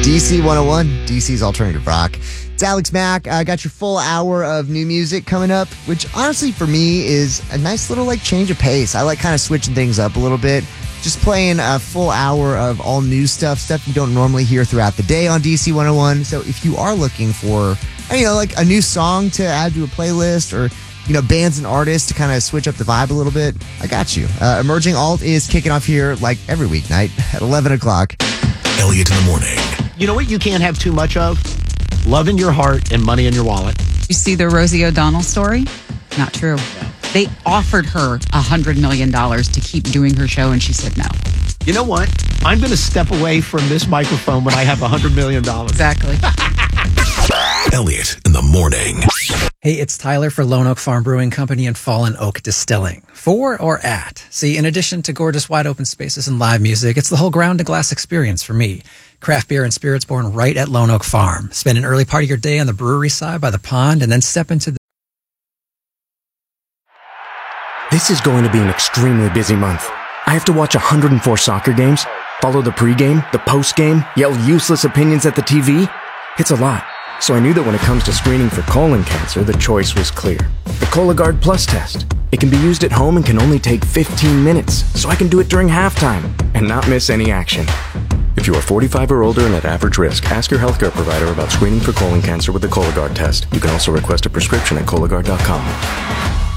DC 101, DC's Alternative Rock. It's Alex Mack. I got your full hour of new music coming up, which honestly for me is a nice little change of pace. I like kind of switching things up a little bit. Just playing a full hour of all new stuff you don't normally hear throughout the day on DC 101. So if you are looking for, a new song to add to a playlist or, bands and artists to kind of switch up the vibe a little bit, I got you. Emerging Alt is kicking off here like every weeknight at 11 o'clock. Elliot in the morning. You know what you can't have too much of? Love in your heart and money in your wallet. You see the Rosie O'Donnell story? Not true. Yeah. They offered her $100 million to keep doing her show, and she said no. You know what? I'm going to step away from this microphone when I have $100 million. Exactly. Elliot in the morning. Hey, it's Tyler for Lone Oak Farm Brewing Company and Fallen Oak Distilling. For or at? See, in addition to gorgeous wide open spaces and live music, it's the whole ground to glass experience for me. Craft beer and spirits born right at Lone Oak Farm. Spend an early part of your day on the brewery side by the pond and then step into the... This is going to be an extremely busy month. I have to watch 104 soccer games, follow the pregame, the postgame, yell useless opinions at the TV. It's a lot. So I knew that when it comes to screening for colon cancer, the choice was clear. The Cologuard Plus test. It can be used at home and can only take 15 minutes, so I can do it during halftime and not miss any action. If you are 45 or older and at average risk, ask your healthcare provider about screening for colon cancer with the Cologuard test. You can also request a prescription at Cologuard.com.